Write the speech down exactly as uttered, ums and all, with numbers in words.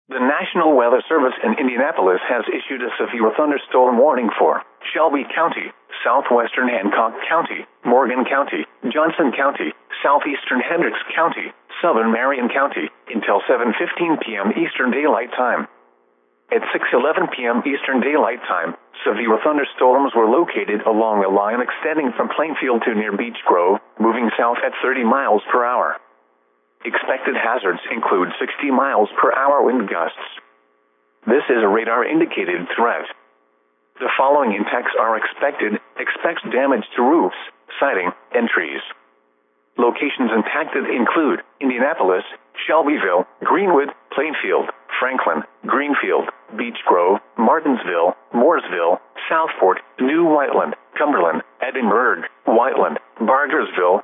The National Weather Service in Indianapolis has issued a severe thunderstorm warning for Shelby County, southwestern Hancock County, Morgan County, Johnson County, southeastern Hendricks County, southern Marion County, until seven fifteen p.m. Eastern Daylight Time. At six eleven p.m. Eastern Daylight Time, severe thunderstorms were located along a line extending from Plainfield to near Beech Grove, moving south at thirty miles per hour. Expected hazards include sixty miles per hour wind gusts. This is a radar-indicated threat. The following impacts are expected. Expect damage to roofs, siding, and trees. Locations impacted include Indianapolis, Shelbyville, Greenwood, Plainfield, Franklin, Greenfield, Beech Grove, Martinsville, Mooresville, Southport, New Whiteland, Cumberland, Edinburgh, Whiteland, Bargersville,